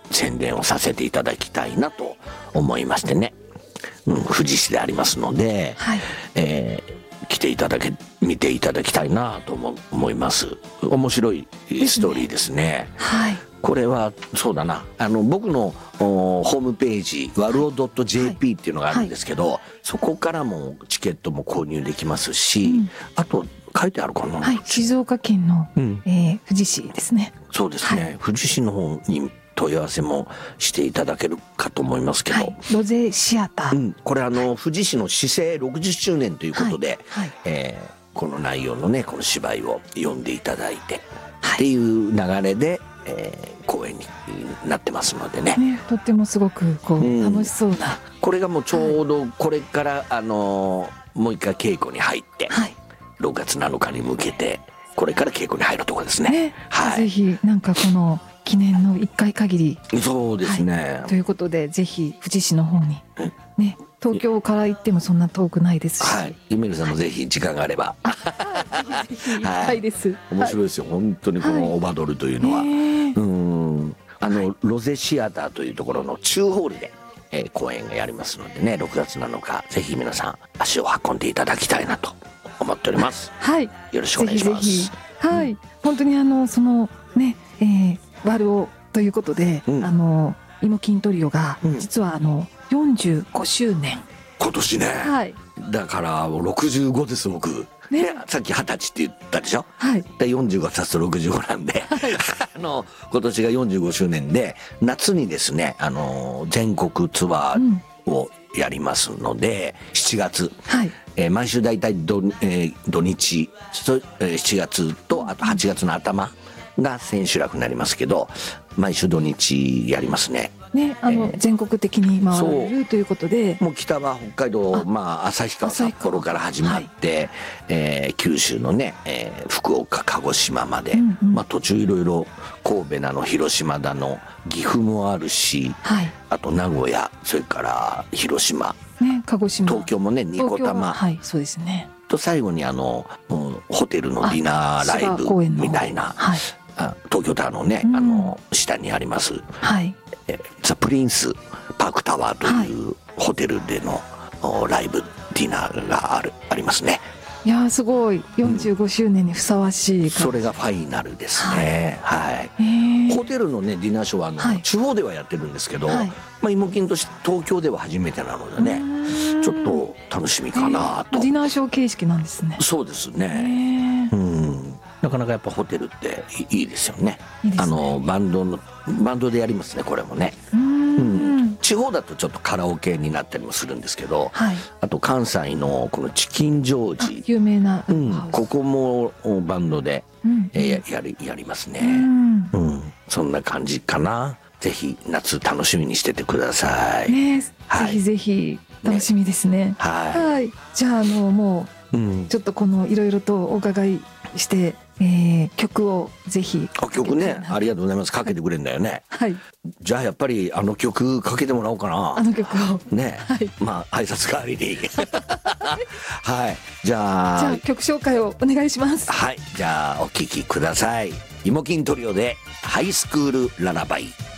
宣伝をさせていただきたいなと思いましてね、富士市でありますので、 はい、 来ていただけ見ていただきたいなと思います。面白いストーリーですね。 はい、 これはそうだな、僕のホームページワルオ .jp っていうのがあるんですけど、そこからもチケットも購入できますし、あと書いてあるかな、 はい、静岡県の、富士市ですね。 そうですね、富士市の方に問い合わせもしていただけるかと思いますけど、 ロゼシアター、 これ富士市の市政60周年ということで、この内容のねこの芝居を読んでいただいて、っていう流れで、公演になってますのでね、 とってもすごく楽しそうな、 これがもうちょうどこれから、もう一回稽古に入って、6月7日に向けてこれから稽古に入るところですね。 ぜひなんかこの記念の1回限り、 そうですね、 ということでぜひ富士市の方に、東京から行ってもそんな遠くないですし、 ゆめるさんもぜひ時間があれば、 行きたいです。 面白いですよ、本当にこのオバドルというのは、ロゼシアターというところの中ホールで、公演がやりますのでね、6月7日ぜひ皆さん足を運んでいただきたいなと思っております。よろしくお願いします。 ぜひぜひ、本当にそのね、ワルオということで、イモキントリオが実は45周年、 今年ね、だから65です僕、さっき20歳って言ったでしょ、で45足す65なんで、今年が45周年で、夏にですね全国ツアーをやりますので、7月、毎週だいたい土日、7月とあと8月の頭が千秋楽になりますけど、毎週土日やりますね。 全国的に回れるということで、もう北は北海道、旭川札幌から始まって、九州のね、福岡鹿児島まで、途中いろいろ神戸だの広島だの岐阜もあるし、あと名古屋、それから広島、 鹿児島、 東京もね、ニコタマ、 そうですね、 と最後にホテルのディナーライブみたいな、東京タワーのね、下にあります、ザ・プリンスパークタワーというホテルでのライブディナーがありますね。 いやすごい、45周年にふさわしい、 それがファイナルですね。ホテルのねディナーショーは地方ではやってるんですけど、イモキンとして東京では初めてなのでね、ちょっと楽しみかなと。 ディナーショー形式なんですね。 そうですね。なかなかやっぱホテルっていいですよね。バンドでやりますね、これもね。地方だとちょっとカラオケになったりもするんですけど、あと関西のこのチキンジョージ、 有名な、 ここもバンドでやりますね。そんな感じかな。ぜひ夏楽しみにしててください。 ぜひぜひ楽しみですね。じゃあもうちょっとこのいろいろとお伺いして、曲をぜひ。 曲ね、ありがとうございます。かけてくれんだよね。じゃあやっぱり曲かけてもらおうかな。 曲をね、挨拶代わりでいい。じゃあ曲紹介をお願いします。 じゃあお聴きください。イモキントリオでハイスクールララバイ。